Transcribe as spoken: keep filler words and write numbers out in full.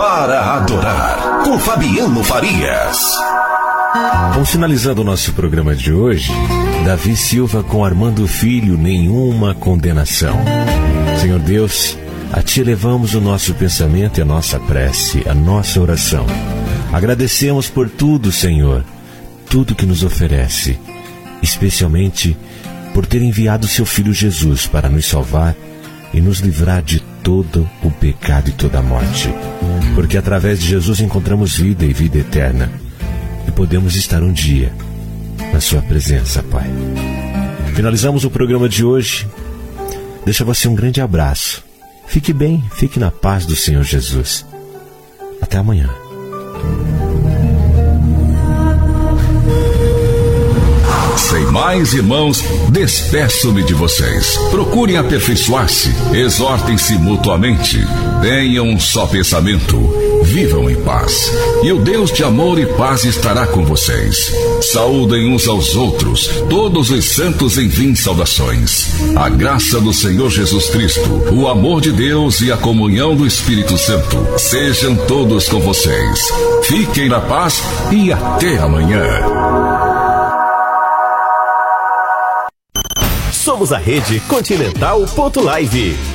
para adorar, com Fabiano Farias. Bom, finalizando o nosso programa de hoje, Davi Silva com Armando Filho, nenhuma condenação. Senhor Deus, a Ti elevamos o nosso pensamento e a nossa prece, a nossa oração. Agradecemos por tudo, Senhor, tudo que nos oferece, especialmente por ter enviado Seu Filho Jesus para nos salvar e nos livrar de todo o pecado e toda a morte. Porque através de Jesus encontramos vida e vida eterna. E podemos estar um dia na Sua presença, Pai. Finalizamos o programa de hoje. Deixa você um grande abraço. Fique bem, fique na paz do Senhor Jesus. Até amanhã. Sem mais, irmãos, despeço-me de vocês. Procurem aperfeiçoar-se, exortem-se mutuamente, tenham um só pensamento, vivam em paz. E o Deus de amor e paz estará com vocês. Saúdem uns aos outros, todos os santos enviem saudações. A graça do Senhor Jesus Cristo, o amor de Deus e a comunhão do Espírito Santo sejam todos com vocês. Fiquem na paz e até amanhã. Somos a Rede Continental Ponto Live.